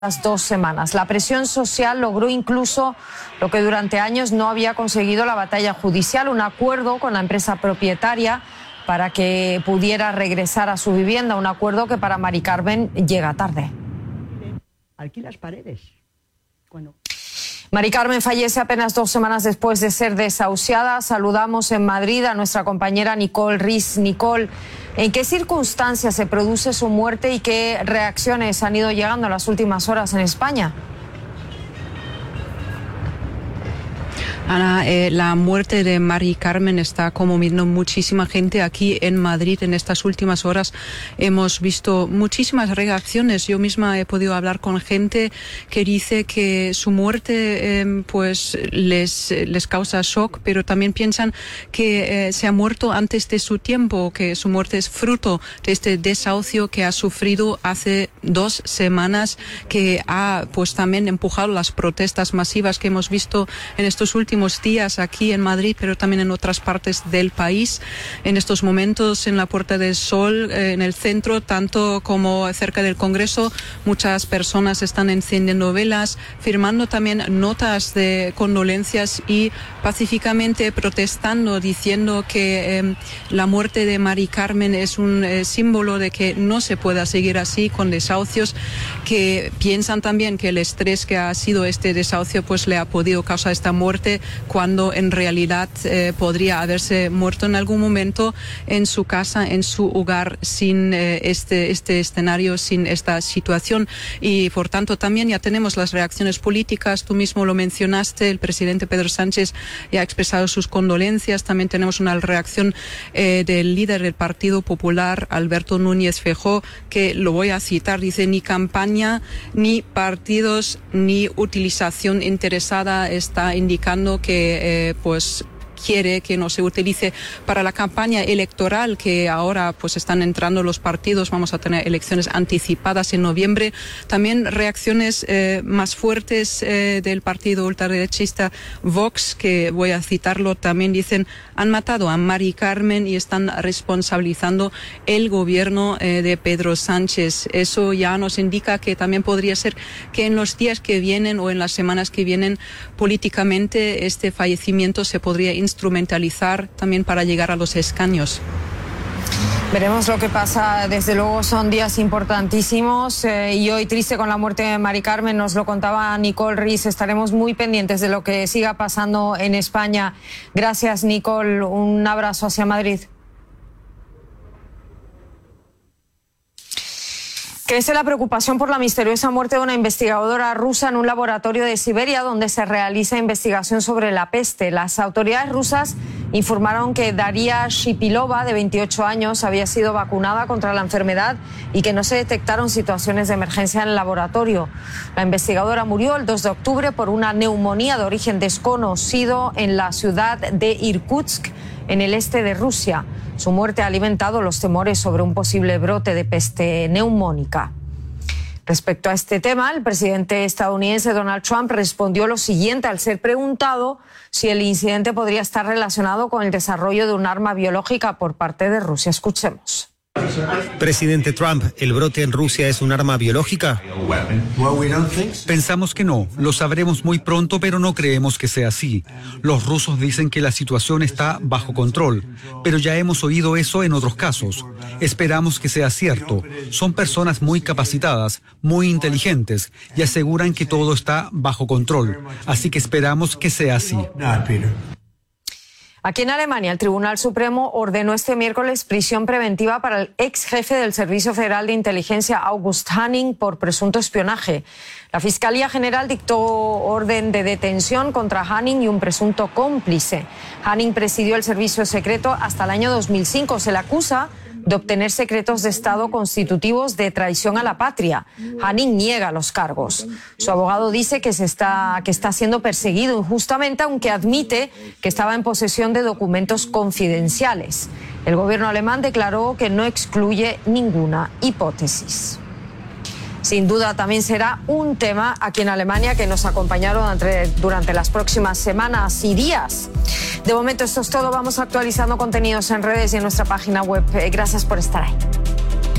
las 2 semanas. La presión social logró incluso lo que durante años no había conseguido la batalla judicial, un acuerdo con la empresa propietaria para que pudiera regresar a su vivienda, un acuerdo que para Mari Carmen llega tarde. Alquilas paredes. Cuando... Mari Carmen fallece apenas 2 semanas después de ser desahuciada. Saludamos en Madrid a nuestra compañera Nicole Riz. Nicole, ¿en qué circunstancias se produce su muerte y qué reacciones han ido llegando en las últimas horas en España? Ana, la muerte de Mari Carmen está conmoviendo muchísima gente aquí en Madrid. En estas últimas horas hemos visto muchísimas reacciones. Yo misma he podido hablar con gente que dice que su muerte pues les causa shock, pero también piensan que se ha muerto antes de su tiempo, que su muerte es fruto de este desahucio que ha sufrido hace 2 semanas, que ha pues también empujado las protestas masivas que hemos visto en estos últimos días aquí en Madrid, pero también en otras partes del país. En estos momentos en la Puerta del Sol, en el centro, tanto como cerca del Congreso, muchas personas están encendiendo velas, firmando también notas de condolencias y pacíficamente protestando, diciendo que la muerte de Mari Carmen es un símbolo de que no se pueda seguir así con desahucios, que piensan también que el estrés que ha sido este desahucio pues le ha podido causar esta muerte, cuando en realidad podría haberse muerto en algún momento en su casa, en su hogar, sin este escenario, sin esta situación. Y por tanto también ya tenemos las reacciones políticas. Tú mismo lo mencionaste, el presidente Pedro Sánchez ya ha expresado sus condolencias. También tenemos una reacción del líder del Partido Popular, Alberto Núñez Feijóo, que lo voy a citar, dice: ni campaña, ni partidos, ni utilización interesada está indicando que pues quiere que no se utilice para la campaña electoral, que ahora pues están entrando los partidos. Vamos a tener elecciones anticipadas en noviembre. También reacciones más fuertes del partido ultraderechista Vox, que voy a citarlo, también dicen: han matado a Mari Carmen y están responsabilizando el gobierno de Pedro Sánchez. Eso ya nos indica que también podría ser que en los días que vienen o en las semanas que vienen, políticamente este fallecimiento se podría instrumentalizar también para llegar a los escaños. Veremos lo que pasa. Desde luego son días importantísimos y hoy triste con la muerte de Mari Carmen. Nos lo contaba Nicole Riz. Estaremos muy pendientes de lo que siga pasando en España. Gracias, Nicole. Un abrazo hacia Madrid. Crece la preocupación por la misteriosa muerte de una investigadora rusa en un laboratorio de Siberia donde se realiza investigación sobre la peste. Las autoridades rusas informaron que Daria Shipilova, de 28 años, había sido vacunada contra la enfermedad y que no se detectaron situaciones de emergencia en el laboratorio. La investigadora murió el 2 de octubre por una neumonía de origen desconocido en la ciudad de Irkutsk, en el este de Rusia. Su muerte ha alimentado los temores sobre un posible brote de peste neumónica. Respecto a este tema, el presidente estadounidense Donald Trump respondió lo siguiente al ser preguntado si el incidente podría estar relacionado con el desarrollo de un arma biológica por parte de Rusia. Escuchemos. Presidente Trump, ¿el brote en Rusia es un arma biológica? Pensamos que no. Lo sabremos muy pronto, pero no creemos que sea así. Los rusos dicen que la situación está bajo control, pero ya hemos oído eso en otros casos. Esperamos que sea cierto. Son personas muy capacitadas, muy inteligentes y aseguran que todo está bajo control. Así que esperamos que sea así. Aquí en Alemania, el Tribunal Supremo ordenó este miércoles prisión preventiva para el ex jefe del Servicio Federal de Inteligencia, August Hanning, por presunto espionaje. La Fiscalía General dictó orden de detención contra Hanning y un presunto cómplice. Hanning presidió el servicio secreto hasta el año 2005. Se le acusa de obtener secretos de Estado constitutivos de traición a la patria. Hanning niega los cargos. Su abogado dice que está siendo perseguido injustamente, aunque admite que estaba en posesión de documentos confidenciales. El gobierno alemán declaró que no excluye ninguna hipótesis. Sin duda también será un tema aquí en Alemania que nos acompañaron durante las próximas semanas y días. De momento esto es todo. Vamos actualizando contenidos en redes y en nuestra página web. Gracias por estar ahí.